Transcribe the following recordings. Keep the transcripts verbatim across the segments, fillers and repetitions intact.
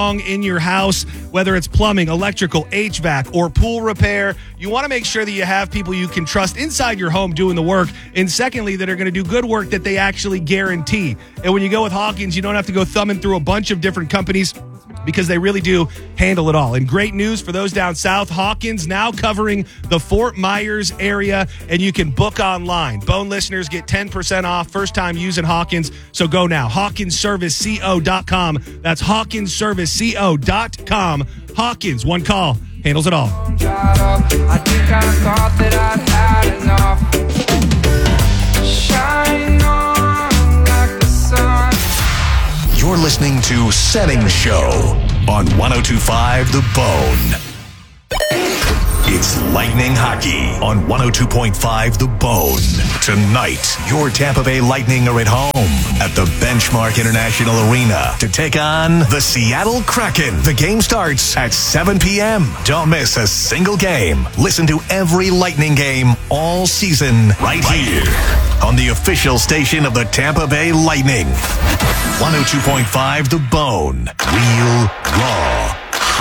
in your house, whether it's plumbing, electrical, H V A C, or pool repair. You want to make sure that you have people you can trust inside your home doing the work, and secondly, that are going to do good work that they actually guarantee. And when you go with Hawkins, you don't have to go thumbing through a bunch of different companies, because they really do handle it all. And great news for those down south, Hawkins now covering the Fort Myers area, and you can book online. Bone listeners get ten percent off first time using Hawkins, so go now. Hawkins Service Co dot com. That's Hawkins Service Co dot com. Hawkins, one call, handles it all. I think I thought that I'd had enough. Shine on like the sun. You're listening to Setting Show on one oh two point five The Bone. It's Lightning Hockey on one oh two point five The Bone. Tonight, your Tampa Bay Lightning are at home at the Benchmark International Arena to take on the Seattle Kraken. The game starts at seven p.m. Don't miss a single game. Listen to every Lightning game all season right here on the official station of the Tampa Bay Lightning. one oh two point five The Bone. Real, raw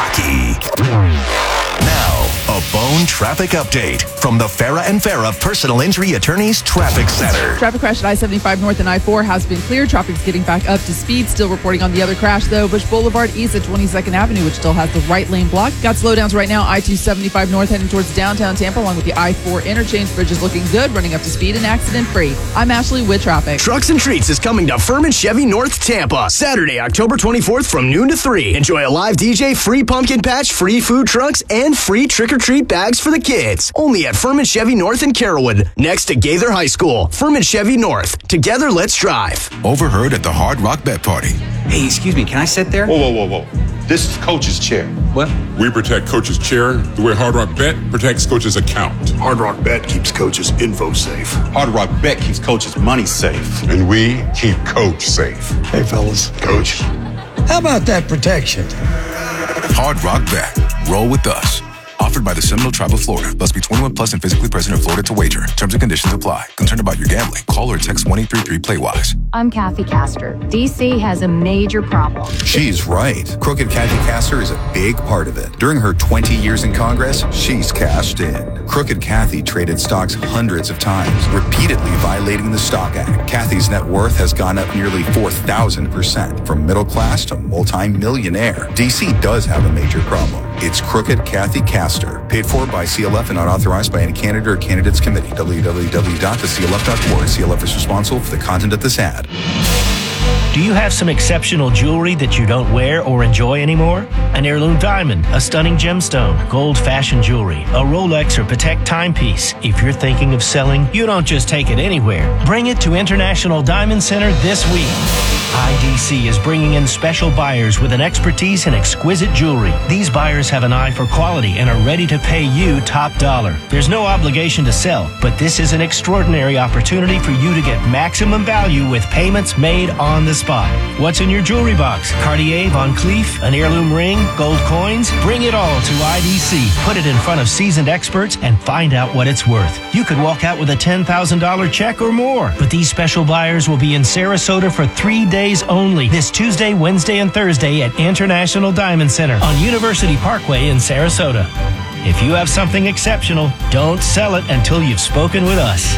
hockey. Now, a Bone traffic update from the Farah and Farah Personal Injury Attorneys Traffic Center. Traffic crash at I seventy-five North and I four has been cleared. Traffic's getting back up to speed. Still reporting on the other crash, though. Bush Boulevard east at twenty-second Avenue, which still has the right lane blocked. Got slowdowns right now. I two seventy-five North heading towards downtown Tampa, along with the I four interchange. Bridge is looking good, running up to speed and accident-free. I'm Ashley with traffic. Trucks and Treats is coming to Furman Chevy North Tampa Saturday, October twenty-fourth from noon to three. Enjoy a live D J, free pumpkin patch, free food trucks, and free trick-or-treat bags for the kids. Only at Furman Chevy North in Carrollwood, next to Gaither High School. Furman Chevy North. Together, let's drive. Overheard at the Hard Rock Bet Party. Hey, excuse me, can I sit there? Whoa, whoa, whoa, whoa. This is Coach's chair. What? We protect Coach's chair the way Hard Rock Bet protects Coach's account. Hard Rock Bet keeps Coach's info safe. Hard Rock Bet keeps Coach's money safe. And we keep Coach safe. Hey, fellas. Coach. How about that protection? Hard Rock Bet. Roll with us. Offered by the Seminole Tribe of Florida. Must be twenty-one plus and physically present in Florida to wager. Terms and conditions apply. Concerned about your gambling? Call or text one eight three three play wise. I'm Kathy Castor. D C has a major problem. She's right. Crooked Kathy Castor is a big part of it. During her twenty years in Congress, she's cashed in. Crooked Kathy traded stocks hundreds of times, repeatedly violating the Stock Act. Kathy's net worth has gone up nearly four thousand percent, from middle class to multi-millionaire. D C does have a major problem. It's Crooked Kathy Castor. Paid for by C L F and not authorized by any candidate or candidates committee. w w w dot the c l f dot org. C L F is responsible for the content of this ad. Do you have some exceptional jewelry that you don't wear or enjoy anymore? An heirloom diamond, a stunning gemstone, gold fashion jewelry, a Rolex or Patek timepiece. If you're thinking of selling, you don't just take it anywhere. Bring it to International Diamond Center this week. I D C is bringing in special buyers with an expertise in exquisite jewelry. These buyers have an eye for quality and are ready to pay you top dollar. There's no obligation to sell, but this is an extraordinary opportunity for you to get maximum value with payments made on the spot. What's in your jewelry box? Cartier, Van Cleef, an heirloom ring, gold coins? Bring it all to I D C. Put it in front of seasoned experts and find out what it's worth. You could walk out with a ten thousand dollars check or more. But these special buyers will be in Sarasota for three days only, this Tuesday, Wednesday, and Thursday at International Diamond Center on University Parkway in Sarasota. If you have something exceptional, don't sell it until you've spoken with us.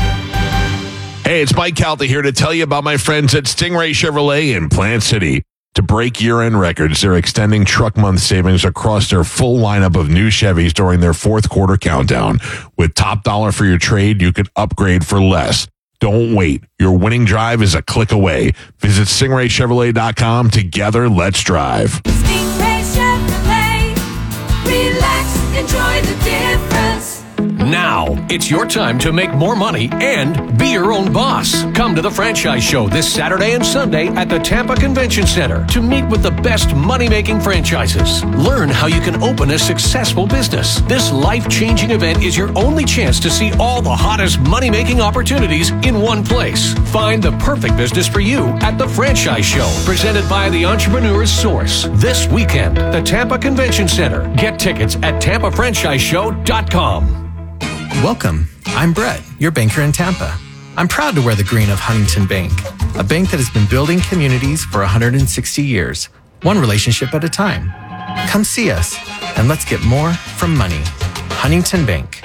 Hey, it's Mike Calta here to tell you about my friends at Stingray Chevrolet in Plant City. To break year-end records, they're extending truck month savings across their full lineup of new Chevys during their fourth quarter countdown. With top dollar for your trade, you can upgrade for less. Don't wait. Your winning drive is a click away. Visit stingray chevrolet dot com. Together, let's drive. Stingray Chevrolet. Relax, enjoy the difference. Now, it's your time to make more money and be your own boss. Come to the Franchise Show this Saturday and Sunday at the Tampa Convention Center to meet with the best money-making franchises. Learn how you can open a successful business. This life-changing event is your only chance to see all the hottest money-making opportunities in one place. Find the perfect business for you at the Franchise Show, presented by the Entrepreneur's Source. This weekend, the Tampa Convention Center. Get tickets at tampa franchise show dot com. Welcome. I'm Brett, your banker in Tampa. I'm proud to wear the green of Huntington Bank, a bank that has been building communities for one hundred sixty years. one relationship at a time. Come see us, and let's get more from money. Huntington Bank.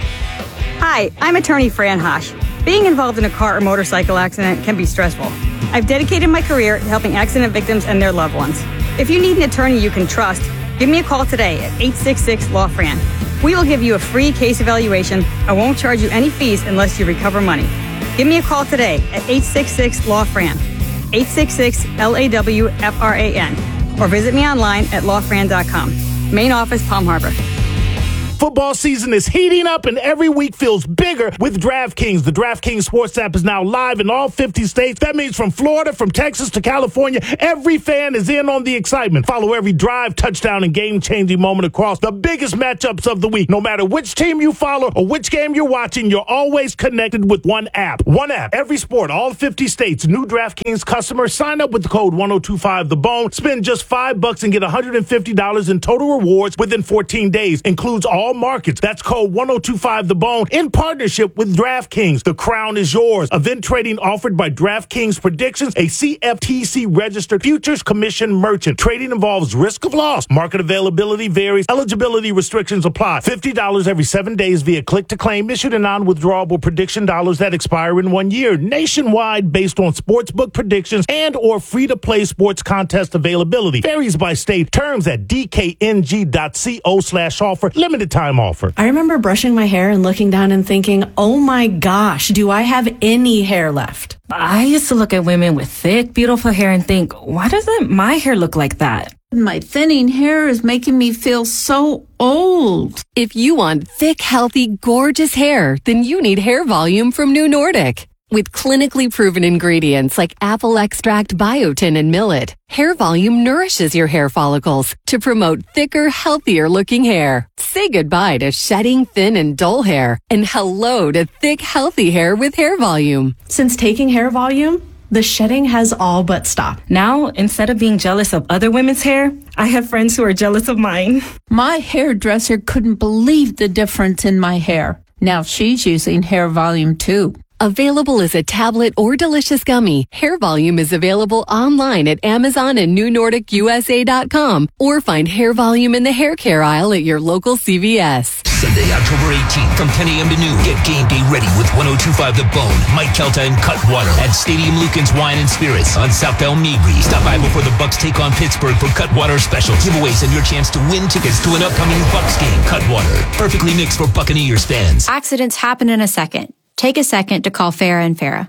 Hi, I'm attorney Fran Hosh. Being involved in a car or motorcycle accident can be stressful. I've dedicated my career to helping accident victims and their loved ones. If you need an attorney you can trust, give me a call today at eight six six, L A W, F R A N. We will give you a free case evaluation and won't charge you any fees unless you recover money. Give me a call today at eight six six, L A W, F R A N. eight six six, L A W, F R A N. Or visit me online at law fran dot com. Main office, Palm Harbor. Football season is heating up and every week feels bigger with DraftKings. The DraftKings Sports app is now live in all fifty states. That means from Florida, from Texas to California, every fan is in on the excitement. Follow every drive, touchdown, and game-changing moment across the biggest matchups of the week. No matter which team you follow or which game you're watching, you're always connected with one app. One app, every sport, all fifty states. New DraftKings customers sign up with the code one oh two five the bone. Spend just five bucks and get one hundred fifty dollars in total rewards within fourteen days. Includes all markets. That's code one oh two five the bone in partnership with DraftKings. The crown is yours. Event trading offered by DraftKings Predictions, a C F T C registered futures commission merchant. Trading involves risk of loss. Market availability varies. Eligibility restrictions apply. fifty dollars every seven days via click to claim. Issued in non-withdrawable prediction dollars that expire in one year. Nationwide based on sportsbook predictions and or free-to-play sports contest availability. Varies by state. Terms at d k n g dot co slash offer. Limited time offer. I remember brushing my hair and looking down and thinking, oh my gosh, do I have any hair left? I used to look at women with thick, beautiful hair and think, why doesn't my hair look like that? My thinning hair is making me feel so old. If you want thick, healthy, gorgeous hair, then you need Hair Volume from New Nordic. With clinically proven ingredients like apple extract, biotin, and millet, Hair Volume nourishes your hair follicles to promote thicker, healthier looking hair. Say goodbye to shedding, thin, and dull hair, and hello to thick, healthy hair with Hair Volume. Since taking Hair Volume, the shedding has all but stopped. Now, instead of being jealous of other women's hair, I have friends who are jealous of mine. My hairdresser couldn't believe the difference in my hair. Now she's using Hair Volume too. Available as a tablet or delicious gummy, Hair Volume is available online at Amazon and new nordic u s a dot com or find Hair Volume in the hair care aisle at your local C V S. Sunday, October eighteenth from ten a.m. to noon. Get game day ready with one oh two point five The Bone, Mike Kelta, and Cutwater at Stadium Lucan's Wine and Spirits on South El Mabry. Stop by before the Bucks take on Pittsburgh for Cutwater special giveaways and your chance to win tickets to an upcoming Bucks game. Cutwater, perfectly mixed for Buccaneers fans. Accidents happen in a second. Take a second to call Farah and Farah.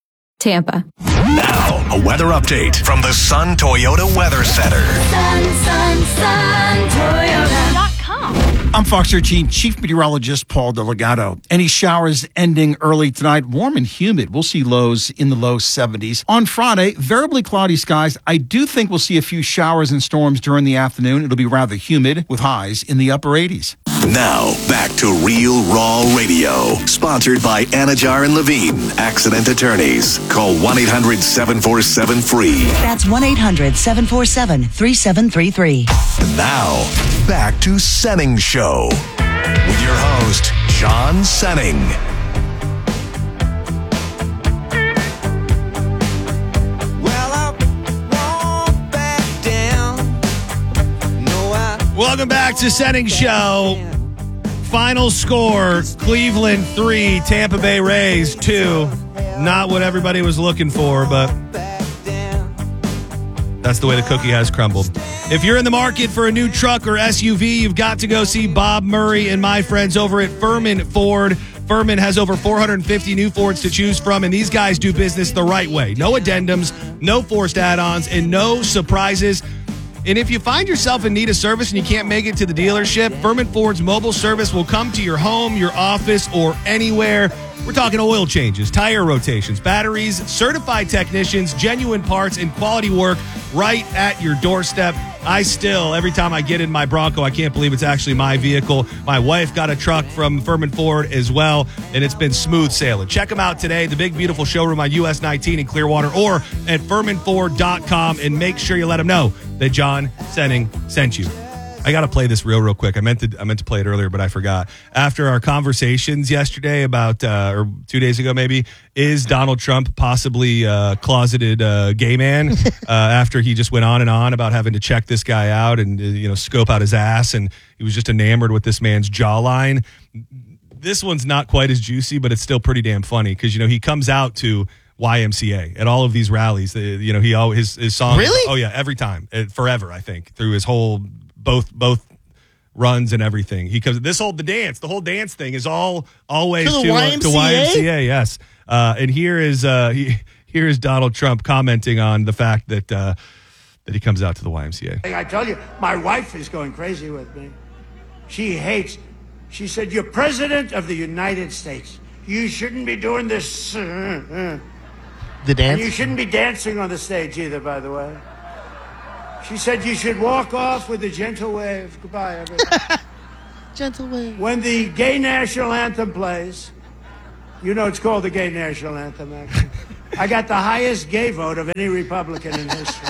Tampa. Now, a weather update from the Sun Toyota Weather Center. Sun, sun, sun, Toyota dot com. I'm Fox thirteen Chief Meteorologist Paul Delgado. Any showers ending early tonight, warm and humid. We'll see lows in the low seventies. On Friday, variably cloudy skies. I do think we'll see a few showers and storms during the afternoon. It'll be rather humid with highs in the upper eighties. Now, back to Real Raw Radio. Sponsored by Anajar and Levine, Accident Attorneys. Call one eight hundred seven four seven free. That's one eight hundred seven four seven three seven three three. And now, back to Senning Show with your host, John Senning. Welcome back to Senning Show. Final score, Cleveland three, Tampa Bay Rays two. Not what everybody was looking for, but that's the way the cookie has crumbled. If you're in the market for a new truck or S U V, you've got to go see Bob Murray and my friends over at Furman Ford. Furman has over four hundred fifty new Fords to choose from, and these guys do business the right way. No addendums, no forced add-ons, and no surprises. And if you find yourself in need of service and you can't make it to the dealership, Furman Ford's mobile service will come to your home, your office, or anywhere. We're talking oil changes, tire rotations, batteries, certified technicians, genuine parts, and quality work right at your doorstep. I still, every time I get in my Bronco, I can't believe it's actually my vehicle. My wife got a truck from Furman Ford as well, and it's been smooth sailing. Check them out today, the big, beautiful showroom on U S nineteen in Clearwater, or at furman ford dot com, and make sure you let them know that John Senning sent you. I got to play this real, real quick. I meant to, I meant to play it earlier, but I forgot. After our conversations yesterday about, uh, or two days ago maybe, is Donald Trump possibly a closeted uh, gay man? uh, after he just went on and on about having to check this guy out and uh, you know scope out his ass, and he was just enamored with this man's jawline. This one's not quite as juicy, but it's still pretty damn funny because you know he comes out to Y M C A at all of these rallies. Uh, you know, he always his, his song. Really? Oh yeah, every time, uh, forever. I think through his whole both both runs and everything. He comes. This whole the dance, the whole dance thing is all always To the to, uh, Y M C A? to Y M C A. Yes, uh, and here is uh, he, here is Donald Trump commenting on the fact that uh, that he comes out to the Y M C A. I tell you, my wife is going crazy with me. She hates. She said, "You're president of the United States. You shouldn't be doing this." Uh, uh. The dance? And you shouldn't be dancing on the stage either, by the way. She said you should walk off with a gentle wave. Goodbye, everybody. Gentle wave. When the gay national anthem plays, you know it's called the gay national anthem, actually. I got the highest gay vote of any Republican in history.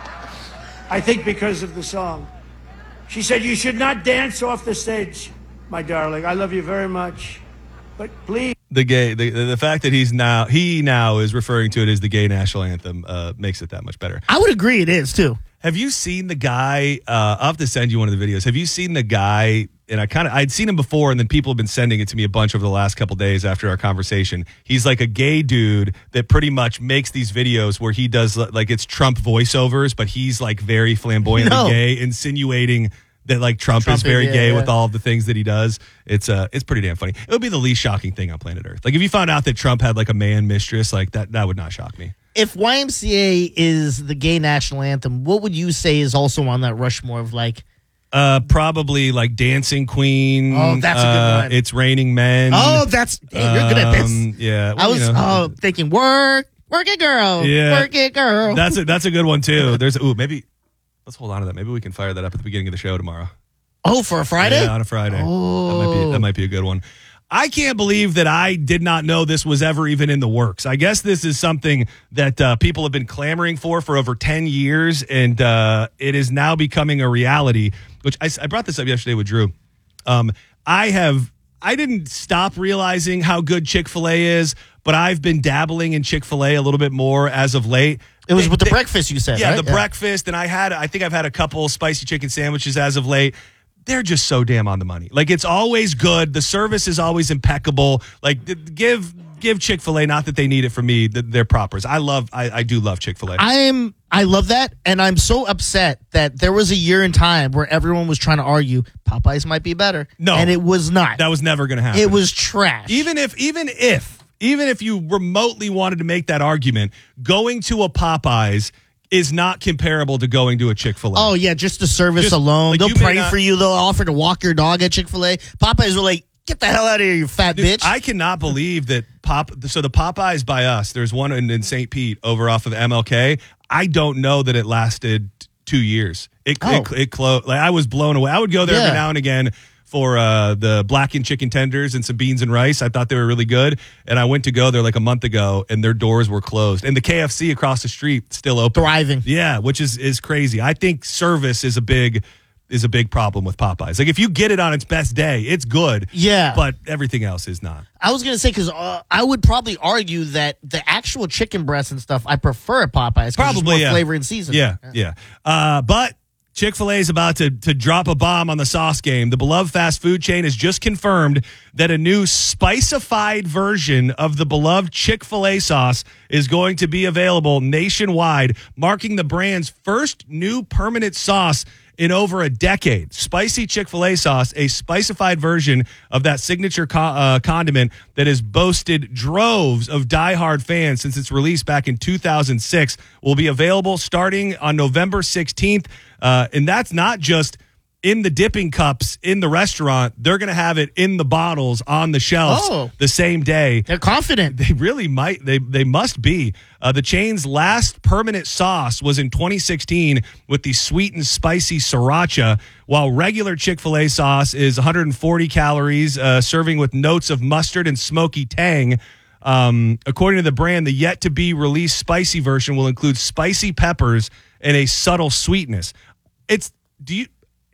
I think because of the song. She said you should not dance off the stage, my darling. I love you very much. But please. The gay, the, the fact that he's now he now is referring to it as the gay national anthem uh, makes it that much better. I would agree it is too. Have you seen the guy? Uh, I'll have to send you one of the videos. Have you seen the guy? And I kind of I'd seen him before, and then people have been sending it to me a bunch over the last couple days after our conversation. He's like a gay dude that pretty much makes these videos where he does like it's Trump voiceovers, but he's like very flamboyantly No. gay, insinuating that like Trump, Trump is very is, yeah, gay yeah. with all of the things that he does. It's uh it's pretty damn funny. It would be the least shocking thing on planet Earth. Like if you found out that Trump had like a man mistress, like that that would not shock me. If Y M C A is the gay national anthem, what would you say is also on that Rushmore of like? Uh, probably like Dancing Queen. Oh, that's a good uh, one. It's Raining Men. Oh, that's damn, you're good at this. Um, yeah, I well, was you know. oh, thinking work, work it, girl. Yeah. Work it, girl. That's a that's a good one too. There's ooh maybe let's hold on to that. Maybe we can fire that up at the beginning of the show tomorrow. Oh, for a Friday? Yeah, on a Friday. Oh. That might be that might be a good one. I can't believe that I did not know this was ever even in the works. I guess this is something that uh, people have been clamoring for for over ten years, and uh, it is now becoming a reality, which I, I brought this up yesterday with Drew. Um, I have I didn't stop realizing how good Chick-fil-A is, but I've been dabbling in Chick-fil-A a little bit more as of late. It was They- with the they- breakfast you said, Yeah, right? the breakfast, and I had I think I've had a couple spicy chicken sandwiches as of late. They're just so damn on the money. Like it's always good. The service is always impeccable. Like th- give give Chick-fil-A, not that they need it from me, th- their propers. I love I, I do love Chick-fil-A. I'm I love that, and I'm so upset that there was a year in time where everyone was trying to argue Popeyes might be better. No. and it was not. That was never going to happen. It was trash. Even if even if even if you remotely wanted to make that argument, going to a Popeyes is not comparable to going to a Chick-fil-A. Oh yeah, just the service Just, alone. like, They'll you may pray not- for you. They'll offer to walk your dog at Chick-fil-A. Popeyes were like, "Get the hell out of here, you fat Dude, bitch." I cannot believe that Pop. So the Popeyes by us, there's one in, in Saint Pete over off of M L K. I don't know that it lasted two years. It Oh. it, it closed. Like I was blown away. I would go there Yeah. every now and again for uh, the blackened chicken tenders and some beans and rice. I thought they were really good, and I went to go there like a month ago, and their doors were closed. And the K F C across the street still open, Thriving. Yeah, which is is crazy. I think service is a big. is a big problem with Popeyes. Like if you get it on its best day, it's good. Yeah. But everything else is not. I was gonna say because uh, I would probably argue that the actual chicken breasts and stuff I prefer at Popeyes. 'cause there's Probably more yeah. flavor and seasoning. Yeah, yeah. Uh, but Chick-fil-A is about to, to drop a bomb on the sauce game. The beloved fast food chain has just confirmed that a new spicified version of the beloved Chick-fil-A sauce is going to be available nationwide, marking the brand's first new permanent sauce in over a decade. Spicy Chick-fil-A sauce, a spicified version of that signature co- uh, condiment that has boasted droves of diehard fans since its release back in two thousand six, will be available starting on November sixteenth. Uh, and that's not just in the dipping cups in the restaurant. They're going to have it in the bottles on the shelves Oh. the same day. They're confident. They really might. They they must be. Uh, the chain's last permanent sauce was in twenty sixteen with the sweet and spicy sriracha, while regular Chick-fil-A sauce is one hundred forty calories, uh, serving with notes of mustard and smoky tang. Um, according to the brand, the yet-to-be-released spicy version will include spicy peppers and a subtle sweetness. It's do you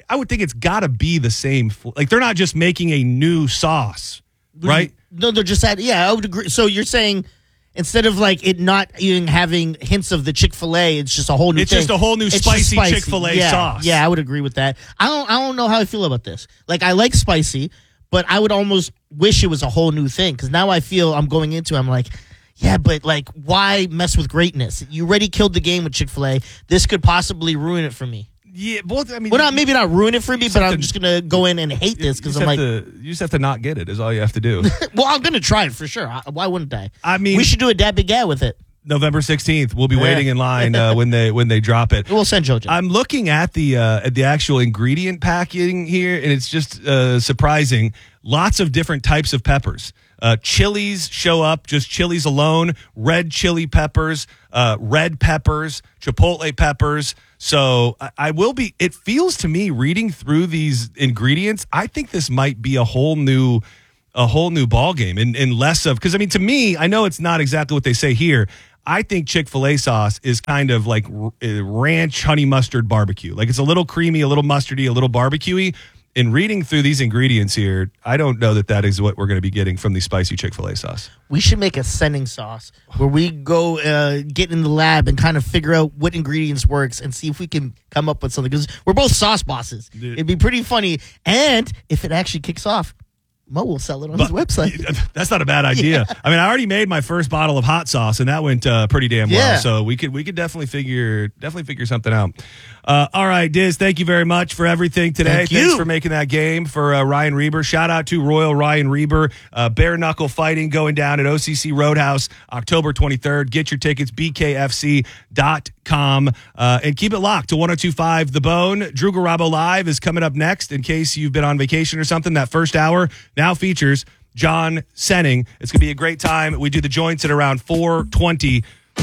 I would think it's got to be the same. Like they're not just making a new sauce, right? No, they're just adding. Yeah, I would agree. So you're saying instead of like it not even having hints of the Chick-fil-A, it's just a whole new. It's thing. just a whole new It's just spicy, spicy. Chick-fil-A yeah, sauce. Yeah, I would agree with that. I don't. I don't know how I feel about this. Like I like spicy, but I would almost wish it was a whole new thing because now I feel I'm going into. I'm like. Yeah, but like, why mess with greatness? You already killed the game with Chick-fil-A. This could possibly ruin it for me. Yeah, both. I mean, well, not maybe not ruin it for me, but I'm to, just gonna go in and hate this because I'm like, to, you just have to not get it. Is all you have to do. Well, I'm gonna try it for sure. Why wouldn't I? I mean, we should do a dab big gab with it. November sixteenth. We'll be Yeah. waiting in line uh, when they when they drop it. We'll send JoJo. I'm looking at the uh, at the actual ingredient packing here, and it's just uh, surprising. Lots of different types of peppers. Uh, chilies show up, just chilies alone. Red chili peppers, uh, red peppers, chipotle peppers. So I, I will be. It feels to me, reading through these ingredients, I think this might be a whole new. a whole new ball game and, and less of, because I mean, to me, I know it's not exactly what they say here. I think Chick-fil-A sauce is kind of like r- ranch honey mustard barbecue. Like it's a little creamy, a little mustardy, a little barbecuey. In reading through these ingredients here, I don't know that that is what we're going to be getting from the spicy Chick-fil-A sauce. We should make a sending sauce where we go uh, get in the lab and kind of figure out what ingredients works and see if we can come up with something. Because we're both sauce bosses. Dude. It'd be pretty funny. And if it actually kicks off, Mo will sell it on but, his website. That's not a bad idea. Yeah. I mean, I already made my first bottle of hot sauce, and that went uh, pretty damn well. Yeah. So we could we could definitely figure definitely figure something out. Uh, all right, Diz, thank you very much for everything today. Thank Thanks you. for making that game for uh, Ryan Reber. Shout out to Royal Ryan Reber. Uh, bare knuckle fighting going down at O C C Roadhouse October twenty-third. Get your tickets, b k f c dot com. Uh, and keep it locked to one oh two point five The Bone. Drew Garabo Live is coming up next in case you've been on vacation or something. That first hour now features John Senning. It's going to be a great time. We do the joints at around four twenty.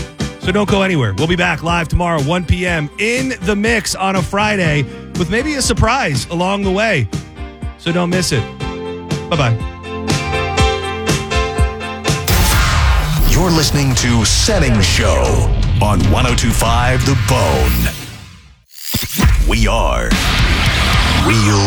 So don't go anywhere. We'll be back live tomorrow, one p.m. in the mix on a Friday with maybe a surprise along the way. So don't miss it. Bye-bye. You're listening to Setting Show on one oh two point five The Bone. We are Real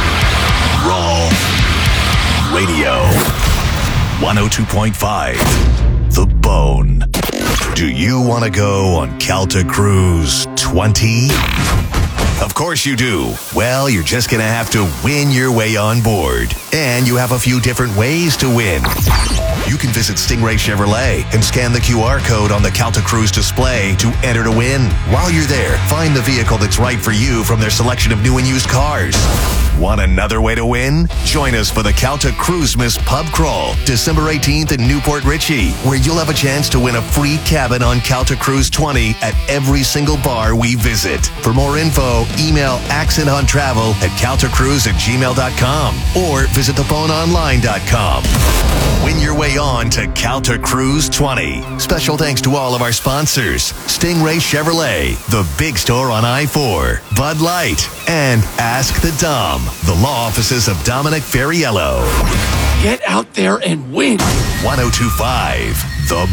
Raw Radio. one oh two point five The Bone. Do you want to go on Calta Cruise twenty? Of course you do. Well, you're just going to have to win your way on board. And you have a few different ways to win. You can visit Stingray Chevrolet and scan the Q R code on the Calta Cruise display to enter to win. While you're there, find the vehicle that's right for you from their selection of new and used cars. Want another way to win? Join us for the Calta Cruise-Miss Pub Crawl, December eighteenth in Newport Richey, where you'll have a chance to win a free cabin on Calta Cruise twenty at every single bar we visit. For more info, email accent on travel at caltacruise at gmail dot com or visit the bone online dot com. Win your way on to Calta Cruise twenty. Special thanks to all of our sponsors: Stingray Chevrolet, The Big Store on I four, Bud Light, and Ask the Dom, the law offices of Dominic Ferriello. Get out there and win. one oh two point five The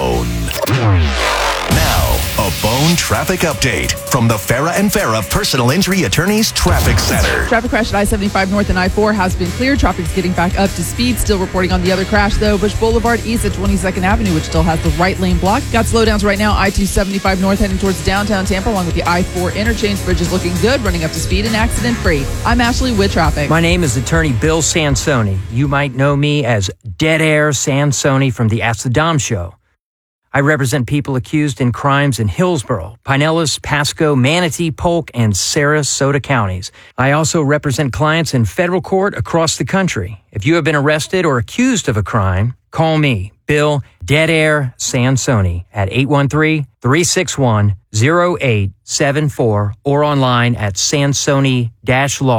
Bone. Now, a Bone traffic update from the Farah and Farah Personal Injury Attorneys Traffic Center. Traffic crash at I seventy-five North and I four has been cleared. Traffic's getting back up to speed. Still reporting on the other crash, though. Bush Boulevard east at twenty-second Avenue, which still has the right lane blocked. Got slowdowns right now. I two seventy-five North heading towards downtown Tampa, along with the I four interchange. Bridge is looking good, running up to speed and accident-free. I'm Ashley with traffic. My name is attorney Bill Sansoni. You might know me as Dead Air Sansoni from the Ask the Dom show. I represent people accused in crimes in Hillsborough, Pinellas, Pasco, Manatee, Polk, and Sarasota counties. I also represent clients in federal court across the country. If you have been arrested or accused of a crime, call me, Bill Dead Air Sansoni, at eight one three, three six one, zero eight seven four or online at sansoni dash law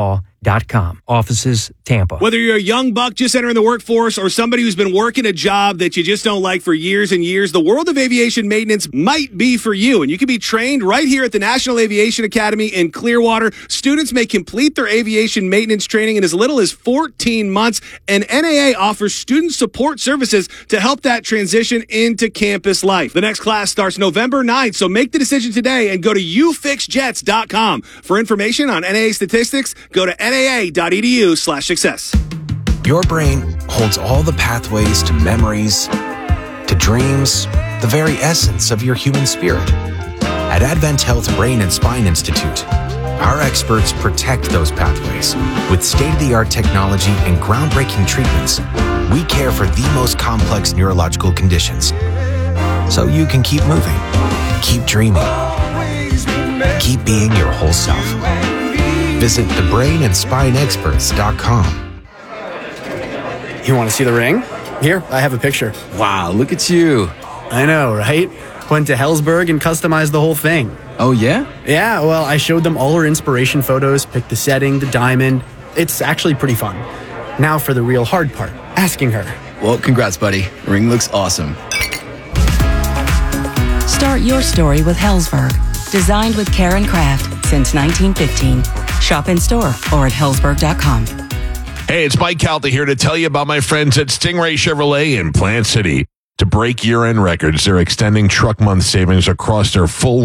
dot com. Offices, Tampa. Whether you're a young buck just entering the workforce or somebody who's been working a job that you just don't like for years and years, the world of aviation maintenance might be for you. And you can be trained right here at the National Aviation Academy in Clearwater. Students may complete their aviation maintenance training in as little as fourteen months. And N A A offers student support services to help that transition into campus life. The next class starts November ninth, so make the decision today and go to u fix jets dot com. For information on N A A statistics, go to N A A dot E D U slash success. Your brain holds all the pathways to memories, to dreams, the very essence of your human spirit. At Advent Health Brain and Spine Institute, our experts protect those pathways. With state-of-the-art technology and groundbreaking treatments, we care for the most complex neurological conditions. So you can keep moving, keep dreaming, keep being your whole self. Visit the brain and spine experts dot com. You want to see the ring? Here, I have a picture. Wow, look at you. I know, right? Went to Hellsberg and customized the whole thing. Oh, yeah? Yeah, well, I showed them all her inspiration photos, picked the setting, the diamond. It's actually pretty fun. Now for the real hard part, asking her. Well, congrats, buddy. Ring looks awesome. Start your story with Hellsberg. Designed with care and craft since nineteen fifteen. Shop in store or at hellsberg dot com. Hey, it's Mike Calta here to tell you about my friends at Stingray Chevrolet in Plant City. To break year-end records, they're extending truck month savings across their full